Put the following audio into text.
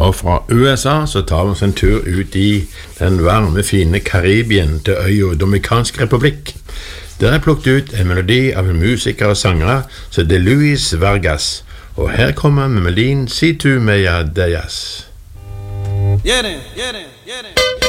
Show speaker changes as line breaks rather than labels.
Og fra USA så tar vi oss en tur ut i den varme, fine Karibien til øya Dominikansk Republikk. Der er plukket ut en melodi av en musiker og sangere som det er Luis Vargas. Og her kommer melodien Si tu meia deyas.
Yeah,